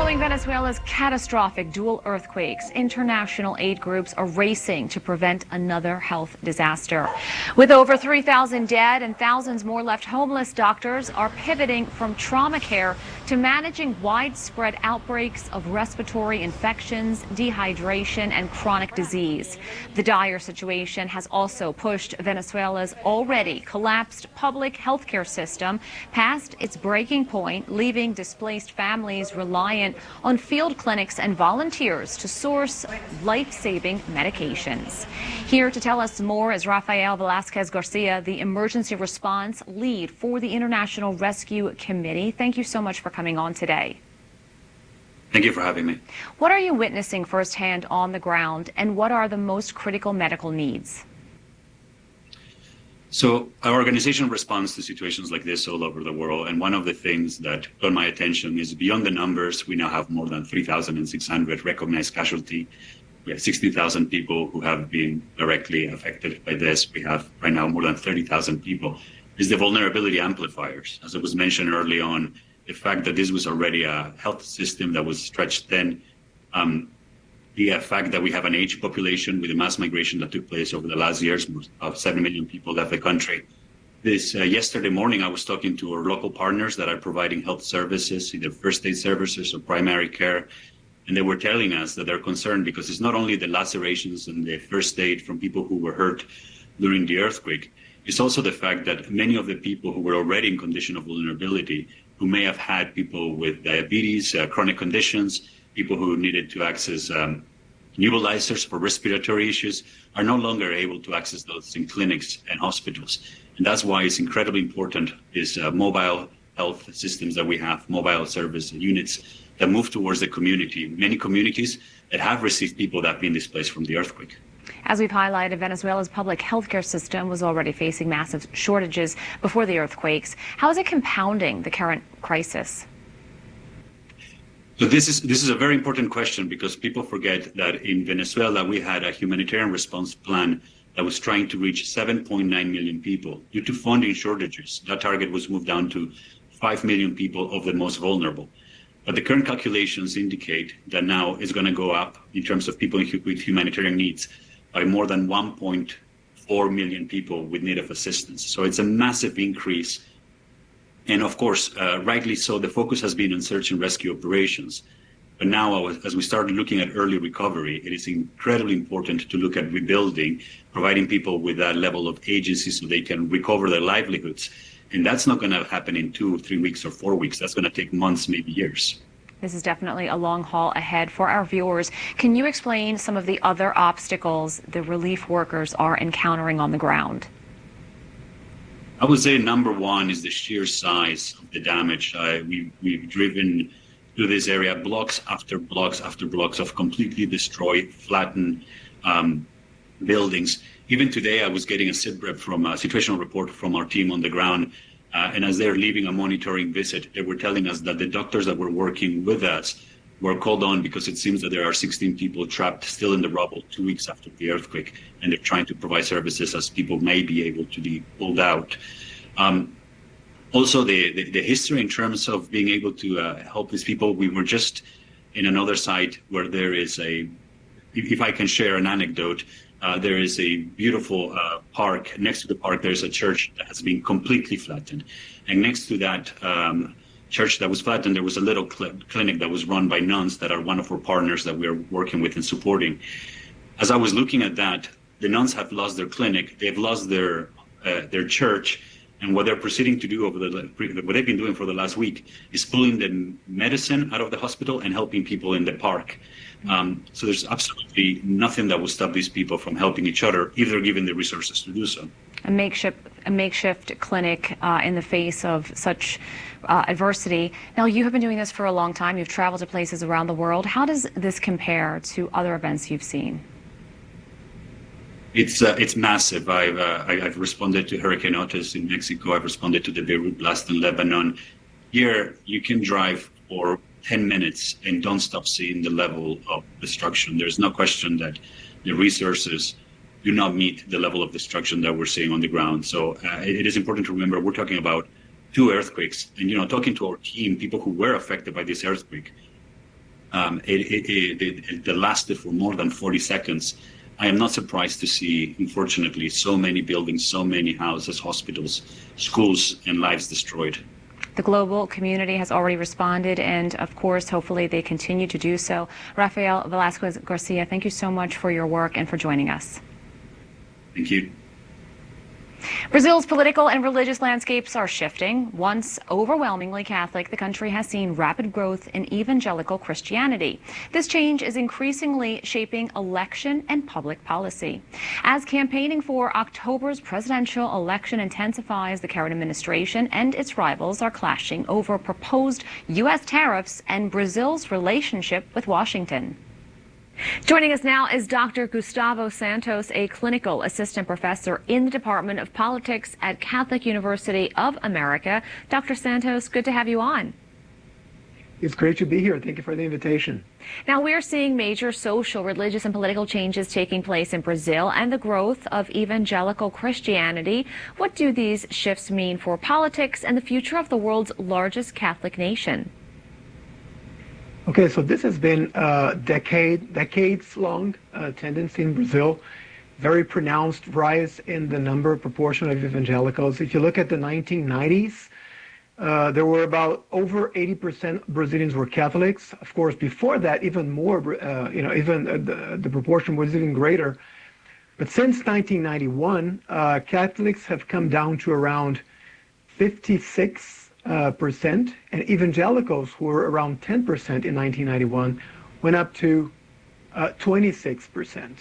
Following Venezuela's catastrophic dual earthquakes, international aid groups are racing to prevent another health disaster. With over 3,000 dead and thousands more left homeless, doctors are pivoting from trauma care to managing widespread outbreaks of respiratory infections, dehydration, and chronic disease. The dire situation has also pushed Venezuela's already collapsed public healthcare system past its breaking point, leaving displaced families reliant on field clinics and volunteers to source life-saving medications. Here to tell us more is Rafael Velasquez Garcia, the emergency response lead for the International Rescue Committee. Thank you so much for coming on today. Thank you for having me. What are you witnessing firsthand on the ground, and what are the most critical medical needs? So our organization responds to situations like this all over the world. And one of the things that got my attention is beyond the numbers. We now have more than 3,600 recognized casualty. We have 60,000 people who have been directly affected by this. We have right now more than 30,000 people. Is the vulnerability amplifiers. As it was mentioned early on, the fact that this was already a health system that was stretched thin, the fact that we have an aged population with the mass migration that took place over the last years, of 7 million people left the country. Yesterday morning, I was talking to our local partners that are providing health services, either first aid services or primary care, and they were telling us that they're concerned because it's not only the lacerations and the first aid from people who were hurt during the earthquake, it's also the fact that many of the people who were already in condition of vulnerability, who may have had people with diabetes, chronic conditions, people who needed to access nebulizers for respiratory issues, are no longer able to access those in clinics and hospitals. And that's why it's incredibly important, is mobile health systems that we have, mobile service units that move towards the community. Many communities that have received people that have been displaced from the earthquake. As we've highlighted, Venezuela's public healthcare system was already facing massive shortages before the earthquakes. How is it compounding the current crisis? So this is a very important question, because people forget that in Venezuela we had a humanitarian response plan that was trying to reach 7.9 million people. Due to funding shortages, that target was moved down to 5 million people of the most vulnerable. But the current calculations indicate that now it's going to go up in terms of people with humanitarian needs by more than 1.4 million people with need of assistance. So it's a massive increase. And of course, rightly so, the focus has been on search and rescue operations. But now, as we start looking at early recovery, it is incredibly important to look at rebuilding, providing people with that level of agency so they can recover their livelihoods. And that's not going to happen in 2 or 3 weeks or 4 weeks. That's going to take months, maybe years. This is definitely a long haul ahead for our viewers. Can you explain some of the other obstacles the relief workers are encountering on the ground? I would say number one is the sheer size of the damage. We've driven through this area blocks after blocks after blocks of completely destroyed, flattened buildings. Even today, I was getting a situational report from our team on the ground. And as they're leaving a monitoring visit, they were telling us that the doctors that were working with us were called on because it seems that there are 16 people trapped still in the rubble 2 weeks after the earthquake, and they're trying to provide services as people may be able to be pulled out. Also, the history in terms of being able to help these people. We were just in another site where there is if I can share an anecdote, there is a beautiful park. Next to the park, there's a church that has been completely flattened. And next to that church that was flattened, there was a little clinic that was run by nuns that are one of our partners that we're working with and supporting. As I was looking at that, the nuns have lost their clinic, they've lost their church, and what they're proceeding to do what they've been doing for the last week is pulling the medicine out of the hospital and helping people in the park. So there's absolutely nothing that will stop these people from helping each other if they're given the resources to do so. A makeshift clinic in the face of such adversity. Now, you have been doing this for a long time. You've traveled to places around the world. How does this compare to other events you've seen? It's massive. I've responded to Hurricane Otis in Mexico. I've responded to the Beirut blast in Lebanon. Here, you can drive for 10 minutes and don't stop seeing the level of destruction. There's no question that the resources do not meet the level of destruction that we're seeing on the ground. So it is important to remember we're talking about 2 earthquakes. And, talking to our team, people who were affected by this earthquake, It lasted for more than 40 seconds. I am not surprised to see, unfortunately, so many buildings, so many houses, hospitals, schools, and lives destroyed. The global community has already responded, and of course, hopefully they continue to do so. Rafael Velasquez Garcia, thank you so much for your work and for joining us. Thank you. Brazil's political and religious landscapes are shifting. Once overwhelmingly Catholic, the country has seen rapid growth in evangelical Christianity. This change is increasingly shaping election and public policy. As campaigning for October's presidential election intensifies, the current administration and its rivals are clashing over proposed U.S. tariffs and Brazil's relationship with Washington. Joining us now is Dr. Gustavo Santos, a clinical assistant professor in the Department of Politics at Catholic University of America. Dr. Santos, good to have you on. It's great to be here. Thank you for the invitation. Now, we're seeing major social, religious, and political changes taking place in Brazil and the growth of evangelical Christianity. What do these shifts mean for politics and the future of the world's largest Catholic nation? Okay, so this has been a decades-long tendency in Brazil. Very pronounced rise in the proportion of evangelicals. If you look at the 1990s, there were about over 80% Brazilians were Catholics. Of course, before that, even more, the proportion was even greater. But since 1991, Catholics have come down to around 56%, and evangelicals, who were around 10% in 1991, went up to 26%.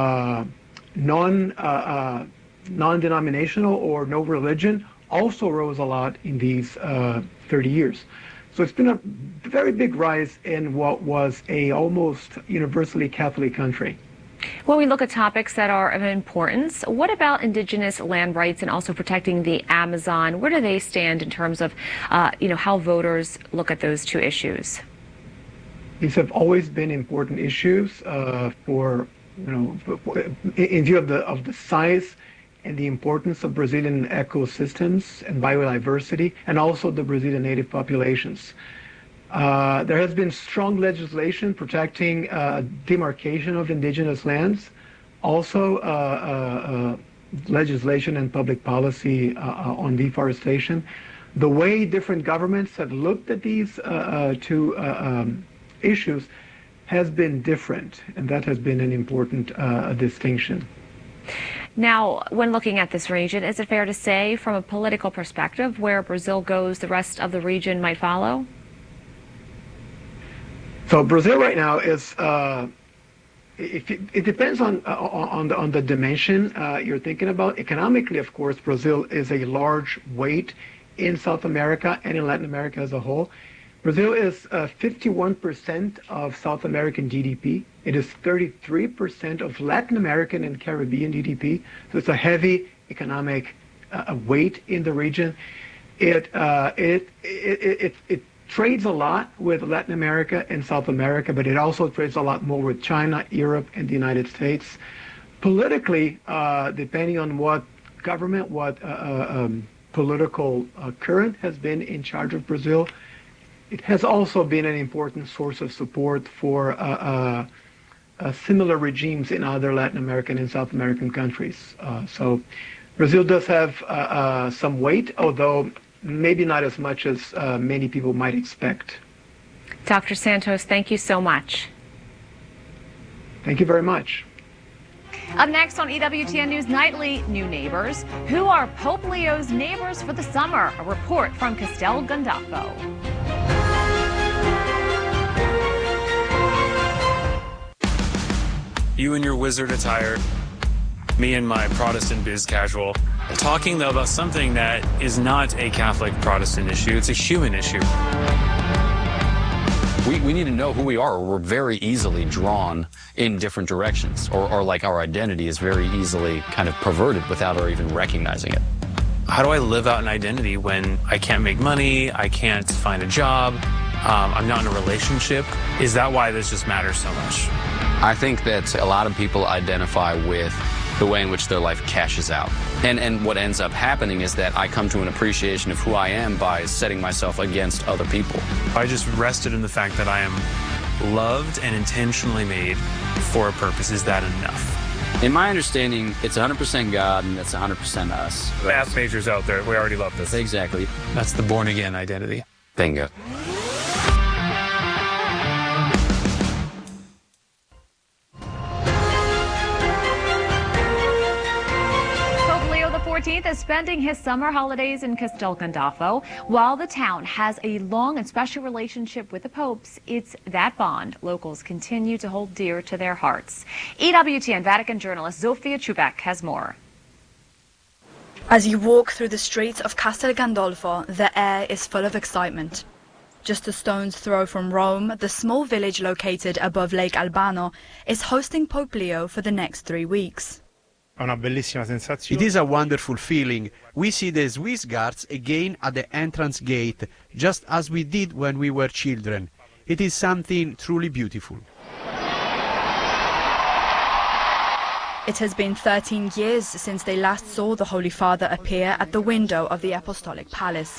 Non-denominational or no religion also rose a lot in these 30 years. So it's been a very big rise in what was a almost universally Catholic country. When we look at topics that are of importance, what about indigenous land rights and also protecting the Amazon? Where do they stand in terms of, how voters look at those two issues? These have always been important issues in view of the size and the importance of Brazilian ecosystems and biodiversity, and also the Brazilian native populations. There has been strong legislation protecting demarcation of indigenous lands, also legislation and public policy on deforestation. The way different governments have looked at these two issues has been different, and that has been an important distinction. Now, when looking at this region, is it fair to say, from a political perspective, where Brazil goes, the rest of the region might follow? So Brazil right now is, it depends on the dimension you're thinking about. Economically, of course, Brazil is a large weight in South America and in Latin America as a whole. Brazil is 51% of South American GDP. It is 33% of Latin American and Caribbean GDP. So it's a heavy economic weight in the region. It trades a lot with Latin America and South America, but it also trades a lot more with China, Europe, and the United States. Politically, depending on what government, what political current has been in charge of Brazil, it has also been an important source of support for similar regimes in other Latin American and South American countries. So Brazil does have some weight, although maybe not as much as many people might expect. Dr. Santos, thank you so much. Thank you very much. Up next on EWTN News Nightly, new neighbors. Who are Pope Leo's neighbors for the summer? A report from Castel Gandolfo. You in your wizard attire, me in my Protestant biz casual, talking though about something that is not a Catholic Protestant issue, it's a human issue. We need to know who we are, or we're very easily drawn in different directions, or like our identity is very easily kind of perverted without our even recognizing it. How do I live out an identity when I can't make money, I can't find a job, I'm not in a relationship? Is that why this just matters so much? I think that a lot of people identify with the way in which their life cashes out. And what ends up happening is that I come to an appreciation of who I am by setting myself against other people. I just rested in the fact that I am loved and intentionally made for a purpose. Is that enough? In my understanding, it's 100% God and it's 100% us. Math majors out there, we already love this. Exactly. That's the born-again identity. Bingo. Pope Leo XIV is spending his summer holidays in Castel Gandolfo. While the town has a long and special relationship with the popes, it's that bond locals continue to hold dear to their hearts. EWTN Vatican journalist Zofia Chubak has more. As you walk through the streets of Castel Gandolfo, the air is full of excitement. Just a stone's throw from Rome, the small village located above Lake Albano is hosting Pope Leo for the next 3 weeks. It is a wonderful feeling. We see the Swiss guards again at the entrance gate, just as we did when we were children. It is something truly beautiful. It has been 13 years since they last saw the Holy Father appear at the window of the Apostolic Palace.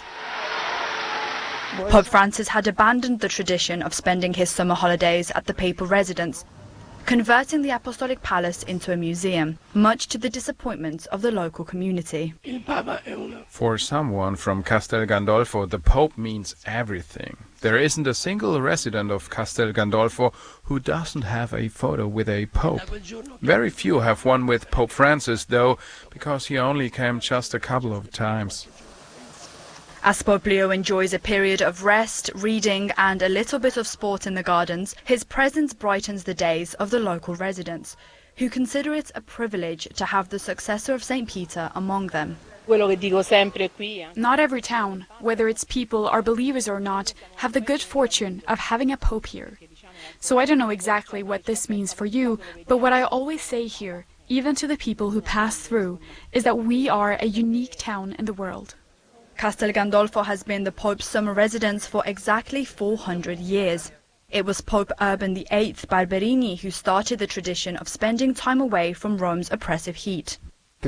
Pope Francis had abandoned the tradition of spending his summer holidays at the papal residence, converting the Apostolic Palace into a museum, much to the disappointment of the local community. For someone from Castel Gandolfo, the Pope means everything. There isn't a single resident of Castel Gandolfo who doesn't have a photo with a Pope. Very few have one with Pope Francis, though, because he only came just a couple of times. As Pope Leo enjoys a period of rest, reading and a little bit of sport in the gardens, his presence brightens the days of the local residents, who consider it a privilege to have the successor of St. Peter among them. Not every town, whether its people are believers or not, have the good fortune of having a pope here. So I don't know exactly what this means for you, but what I always say here, even to the people who pass through, is that we are a unique town in the world. Castel Gandolfo has been the Pope's summer residence for exactly 400 years. It was Pope Urban VIII Barberini who started the tradition of spending time away from Rome's oppressive heat. We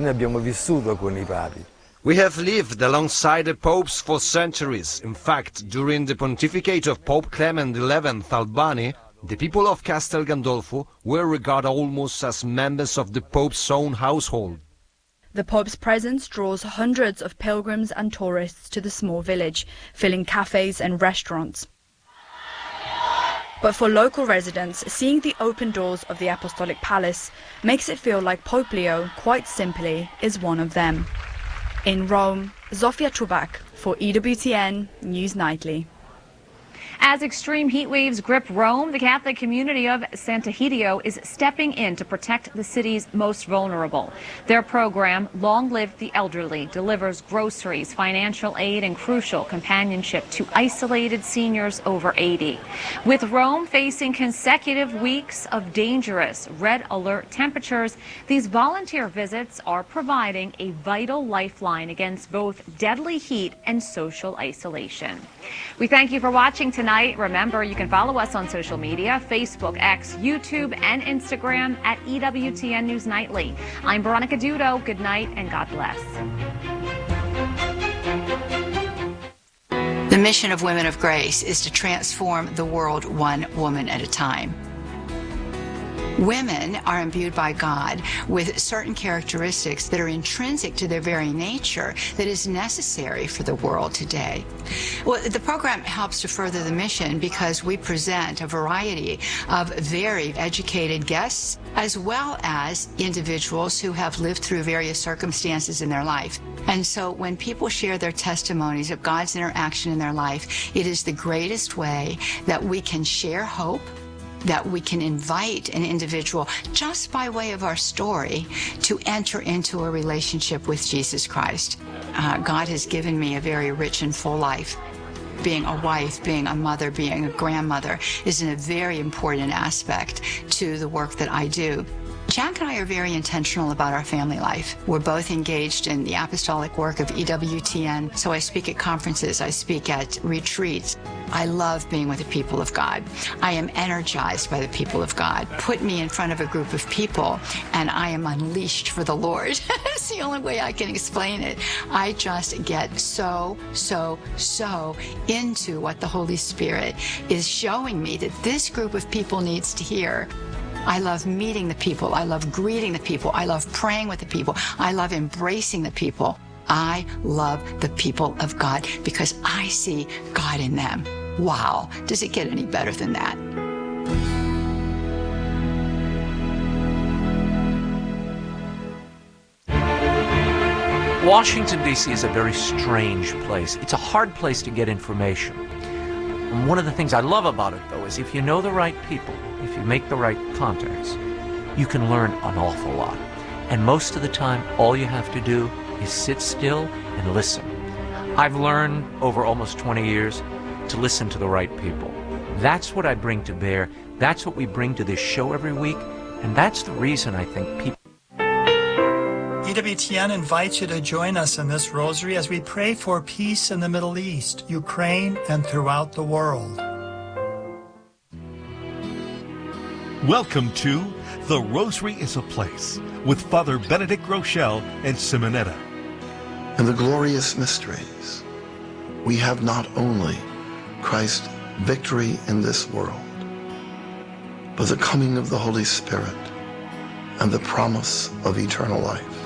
have lived alongside the popes for centuries. In fact, during the pontificate of Pope Clement XI Albani, the people of Castel Gandolfo were regarded almost as members of the Pope's own household. The Pope's presence draws hundreds of pilgrims and tourists to the small village, filling cafes and restaurants. But for local residents, seeing the open doors of the Apostolic Palace makes it feel like Pope Leo, quite simply, is one of them. In Rome, Zofia Chubak for EWTN News Nightly. As extreme heat waves grip Rome, the Catholic community of Sant'Egidio is stepping in to protect the city's most vulnerable. Their program, Long Live the Elderly, delivers groceries, financial aid, and crucial companionship to isolated seniors over 80. With Rome facing consecutive weeks of dangerous red alert temperatures, these volunteer visits are providing a vital lifeline against both deadly heat and social isolation. We thank you for watching tonight. Remember, you can follow us on social media, Facebook, X, YouTube, and Instagram at EWTN News Nightly. I'm Veronica Dudo. Good night and God bless. The mission of Women of Grace is to transform the world one woman at a time. Women are imbued by God with certain characteristics that are intrinsic to their very nature that is necessary for the world today. Well, the program helps to further the mission because we present a variety of very educated guests as well as individuals who have lived through various circumstances in their life. And so when people share their testimonies of God's interaction in their life, it is the greatest way that we can share hope, that we can invite an individual just by way of our story to enter into a relationship with Jesus Christ. God has given me a very rich and full life. Being a wife, being a mother, being a grandmother is a very important aspect to the work that I do. Jack and I are very intentional about our family life. We're both engaged in the apostolic work of EWTN, so I speak at conferences, I speak at retreats. I love being with the people of God. I am energized by the people of God. Put me in front of a group of people, and I am unleashed for the Lord. That's the only way I can explain it. I just get so into what the Holy Spirit is showing me that this group of people needs to hear. I love meeting the people. I love greeting the people. I love praying with the people. I love embracing the people. I love the people of God because I see God in them. Wow, does it get any better than that? Washington, D.C. is a very strange place. It's a hard place to get information. And one of the things I love about it, though, is if you know the right people, if you make the right contacts, you can learn an awful lot. And most of the time, all you have to do is sit still and listen. I've learned over almost 20 years to listen to the right people. That's what I bring to bear. That's what we bring to this show every week. And that's the reason I think people... EWTN invites you to join us in this rosary as we pray for peace in the Middle East, Ukraine, and throughout the world. Welcome to The Rosary is a Place with Father Benedict Rochelle and Simonetta. In the glorious mysteries, we have not only Christ's victory in this world, but the coming of the Holy Spirit and the promise of eternal life.